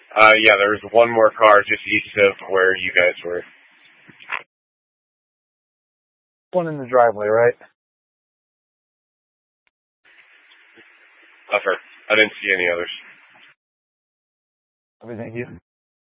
Yeah, there was one more car just east of where you guys were. One in the driveway, right? Okay. I didn't see any others. Okay, thank you.